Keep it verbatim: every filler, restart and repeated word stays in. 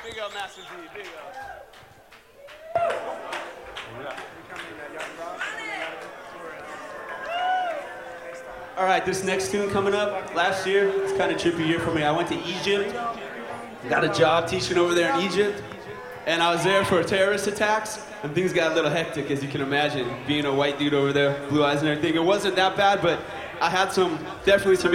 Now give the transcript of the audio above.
Big up, Master G. Big up. All right, this next tune coming up. Last year, it's kind of a trippy year for me. I went to Egypt, got a job teaching over there in Egypt, and I was there for terrorist attacks, and things got a little hectic, as you can imagine, being a white dude over there, blue eyes and everything. It wasn't that bad, but I had some, definitely some